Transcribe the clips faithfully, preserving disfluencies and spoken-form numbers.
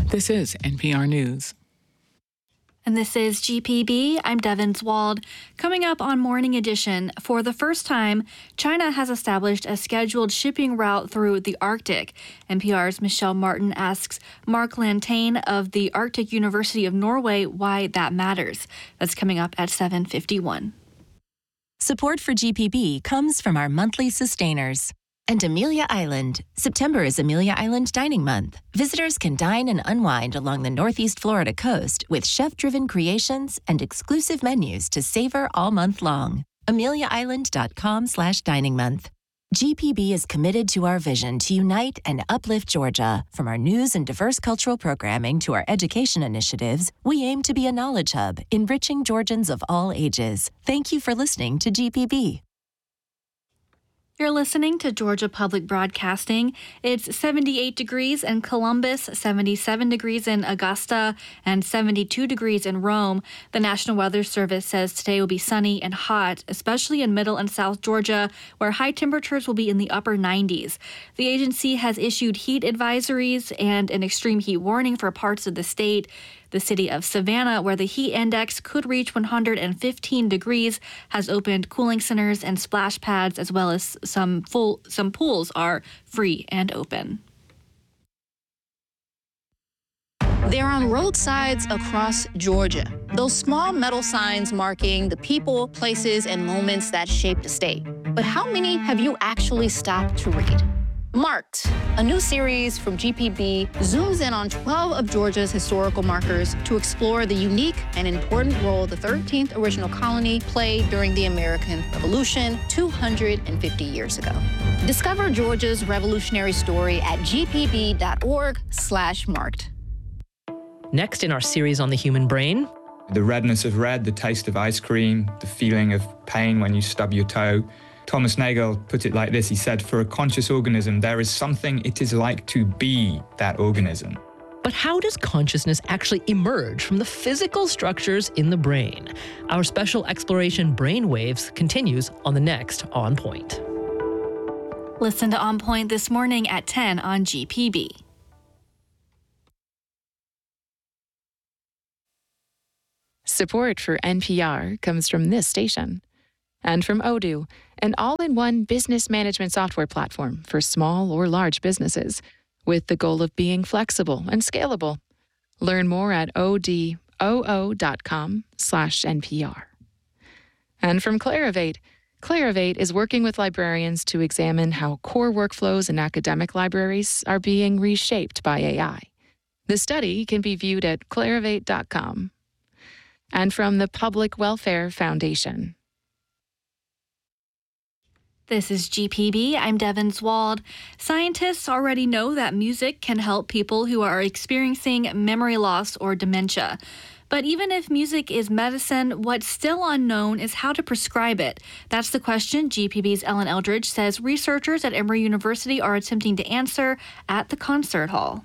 This is N P R News. And this is G P B. I'm Devin Zwald. Coming up on Morning Edition, for the first time, China has established a scheduled shipping route through the Arctic. N P R's Michelle Martin asks Mark Lantane of the Arctic University of Norway why that matters. That's coming up at seven fifty-one. Support for G P B comes from our monthly sustainers. And Amelia Island. September is Amelia Island Dining Month. Visitors can dine and unwind along the Northeast Florida coast with chef-driven creations and exclusive menus to savor all month long. amelia island dot com slash dining month. G P B is committed to our vision to unite and uplift Georgia. From our news and diverse cultural programming to our education initiatives, we aim to be a knowledge hub, enriching Georgians of all ages. Thank you for listening to G P B. You're listening to Georgia Public Broadcasting. It's seventy-eight degrees in Columbus, seventy-seven degrees in Augusta, and seventy-two degrees in Rome. The National Weather Service says today will be sunny and hot, especially in Middle and South Georgia, where high temperatures will be in the upper nineties. The agency has issued heat advisories and an extreme heat warning for parts of the state. The city of Savannah, where the heat index could reach one hundred fifteen degrees, has opened cooling centers and splash pads, as well as some full some pools are free and open. They're on roadsides across Georgia. Those small metal signs marking the people, places, and moments that shaped the state. But how many have you actually stopped to read? Marked, a new series from G P B, zooms in on twelve of Georgia's historical markers to explore the unique and important role the thirteenth original colony played during the American Revolution two hundred fifty years ago. Discover Georgia's revolutionary story at gpb.org slash marked. Next in our series on the human brain, the redness of red, the taste of ice cream, the feeling of pain when you stub your toe. Thomas Nagel put it like this. He said, for a conscious organism, there is something it is like to be that organism. But how does consciousness actually emerge from the physical structures in the brain? Our special exploration Brainwaves continues on the next On Point. Listen to On Point this morning at ten on G P B. Support for N P R comes from this station and from Odoo, an all-in-one business management software platform for small or large businesses with the goal of being flexible and scalable. Learn more at odoo dot com slash N P R. And from Clarivate, Clarivate is working with librarians to examine how core workflows in academic libraries are being reshaped by A I. The study can be viewed at clarivate dot com. And from the Public Welfare Foundation. This is G P B. I'm Devin Zwald. Scientists already know that music can help people who are experiencing memory loss or dementia. But even if music is medicine, what's still unknown is how to prescribe it. That's the question G P B's Ellen Eldridge says researchers at Emory University are attempting to answer at the concert hall.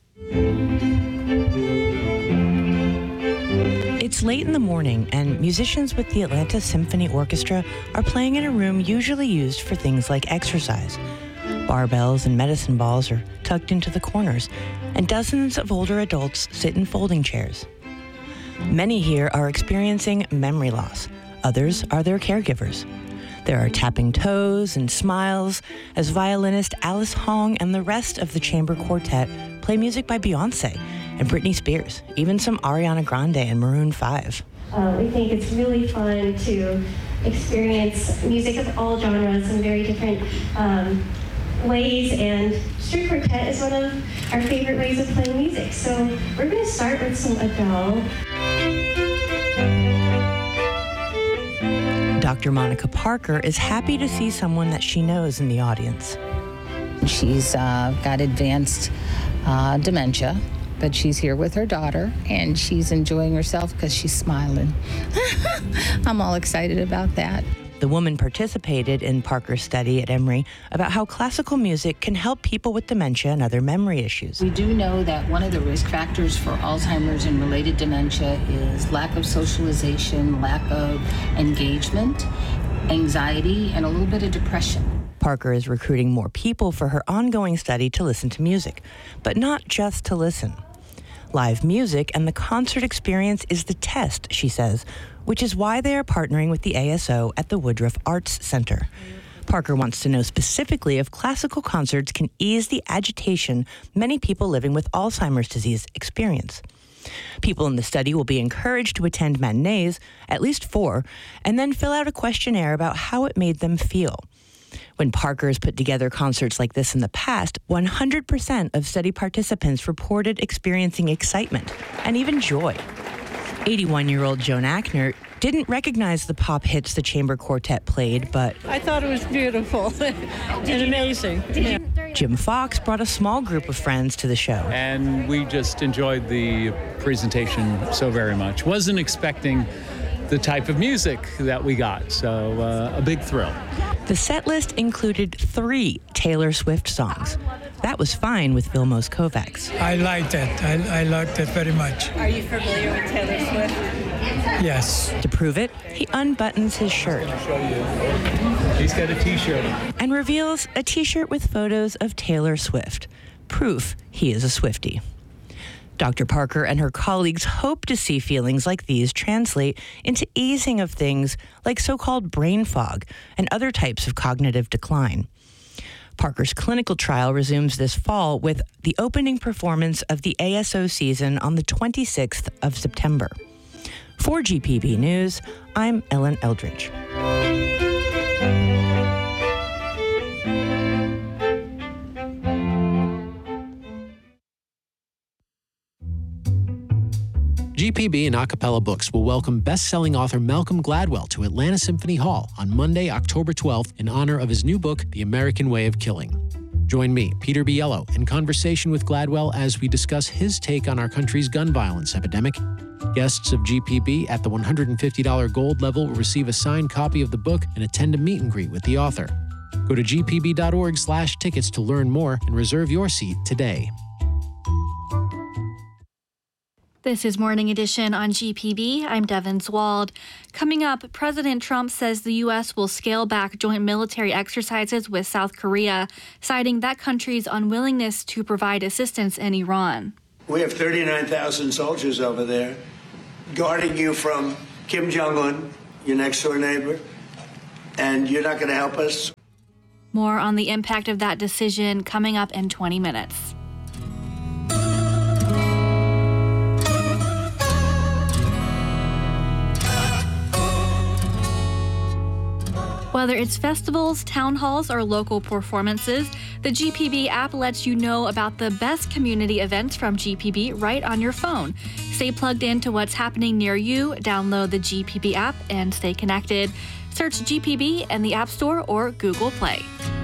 It's late in the morning, and musicians with the Atlanta Symphony Orchestra are playing in a room usually used for things like exercise. Barbells and medicine balls are tucked into the corners, and dozens of older adults sit in folding chairs. Many here are experiencing memory loss. Others are their caregivers. There are tapping toes and smiles as violinist Alice Hong and the rest of the chamber quartet play music by Beyoncé and Britney Spears, even some Ariana Grande and Maroon five. Uh, we think it's really fun to experience music of all genres in very different um, ways, and string quartet is one of our favorite ways of playing music. So we're going to start with some Adele. Doctor Monica Parker is happy to see someone that she knows in the audience. She's uh, got advanced uh, dementia, but she's here with her daughter, and she's enjoying herself because she's smiling. I'm all excited about that. The woman participated in Parker's study at Emory about how classical music can help people with dementia and other memory issues. We do know that one of the risk factors for Alzheimer's and related dementia is lack of socialization, lack of engagement, anxiety, and a little bit of depression. Parker is recruiting more people for her ongoing study to listen to music, but not just to listen. Live music and the concert experience is the test, she says, which is why they are partnering with the A S O at the Woodruff Arts Center. Parker wants to know specifically if classical concerts can ease the agitation many people living with Alzheimer's disease experience. People in the study will be encouraged to attend matinees, at least four, and then fill out a questionnaire about how it made them feel. When Parker has put together concerts like this in the past, one hundred percent of study participants reported experiencing excitement and even joy. eighty-one-year-old Joan Ackner didn't recognize the pop hits the chamber quartet played, but I thought it was beautiful and amazing. Yeah. Jim Fox brought a small group of friends to the show. And we just enjoyed the presentation so very much. Wasn't expecting the type of music that we got, so uh, a big thrill. The set list included three Taylor Swift songs. That was fine with Vilmos Kovacs. I liked it. I, I liked it very much. Are you familiar with Taylor Swift? Yes. To prove it, he unbuttons his shirt. I'll show you. He's got a T-shirt on. And reveals a T-shirt with photos of Taylor Swift. Proof he is a Swiftie. Doctor Parker and her colleagues hope to see feelings like these translate into easing of things like so-called brain fog and other types of cognitive decline. Parker's clinical trial resumes this fall with the opening performance of the A S O season on the twenty-sixth of September. For G P B News, I'm Ellen Eldridge. G P B and Acapella Books will welcome best-selling author Malcolm Gladwell to Atlanta Symphony Hall on Monday, October twelfth, in honor of his new book, The American Way of Killing. Join me, Peter Biello, in conversation with Gladwell as we discuss his take on our country's gun violence epidemic. Guests of G P B at the one hundred fifty dollars gold level will receive a signed copy of the book and attend a meet and greet with the author. Go to g p b dot org slash tickets to learn more and reserve your seat today. This is Morning Edition on G P B. I'm Devin Zwald. Coming up, President Trump says the U S will scale back joint military exercises with South Korea, citing that country's unwillingness to provide assistance in Iran. We have thirty-nine thousand soldiers over there guarding you from Kim Jong-un, your next-door neighbor, and you're not going to help us? More on the impact of that decision coming up in twenty minutes. Whether it's festivals, town halls, or local performances, the G P B app lets you know about the best community events from G P B right on your phone. Stay plugged in to what's happening near you, download the G P B app, and stay connected. Search G P B in the App Store or Google Play.